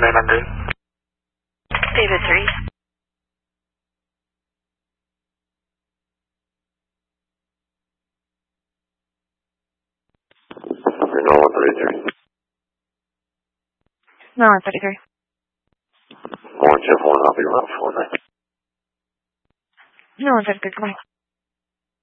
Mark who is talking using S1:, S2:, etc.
S1: 900.
S2: David 3.
S1: Reno 133.
S2: No, 133.
S1: Orange F1, I'll be around 49.
S2: No, 133, goodbye.